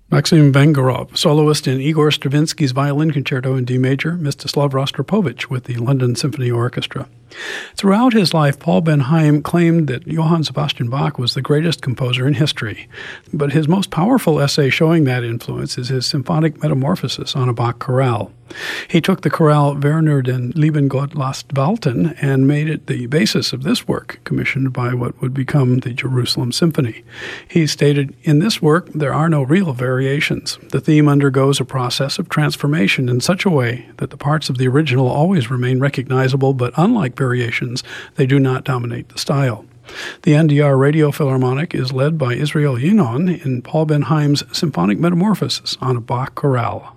Maxim Vengerov, soloist in Igor Stravinsky's Violin Concerto in D major, Mstislav Rostropovich with the London Symphony Orchestra. Throughout his life, Paul Ben-Haim claimed that Johann Sebastian Bach was the greatest composer in history. But his most powerful essay showing that influence is his symphonic metamorphosis on a Bach chorale. He took the chorale Werner den lieben Gott lasst walten and made it the basis of this work, commissioned by what would become the Jerusalem Symphony. He stated, "In this work, there are no real variations. The theme undergoes a process of transformation in such a way that the parts of the original always remain recognizable, but unlike variations, they do not dominate the style." The NDR Radio Philharmonic is led by Israel Yinon in Paul Ben-Haim's symphonic metamorphosis on a Bach chorale.